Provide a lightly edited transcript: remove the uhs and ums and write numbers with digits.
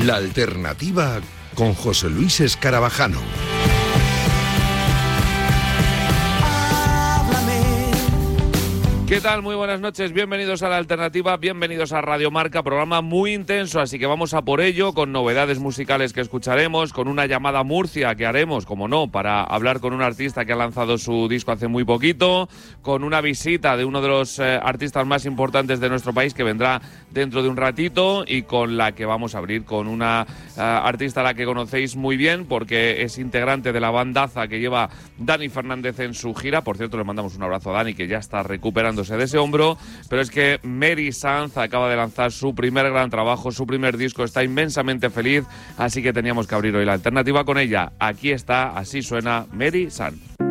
La Alternativa con José Luis Escarabajano. ¿Qué tal? Muy buenas noches, bienvenidos a La Alternativa, bienvenidos a Radio Marca, programa muy intenso, así que vamos a por ello, con novedades musicales que escucharemos, con una llamada a Murcia que haremos, como no, para hablar con un artista que ha lanzado su disco hace muy poquito, con una visita de uno de los artistas más importantes de nuestro país que vendrá dentro de un ratito y con la que vamos a abrir con una artista a la que conocéis muy bien porque es integrante de la bandaza que lleva Dani Fernández en su gira. Por cierto, le mandamos un abrazo a Dani, que ya está recuperándose de ese hombro, pero es que Mary Sanz acaba de lanzar su primer gran trabajo, su primer disco, está inmensamente feliz, así que teníamos que abrir hoy La Alternativa con ella. Aquí está, así suena Mary Sanz.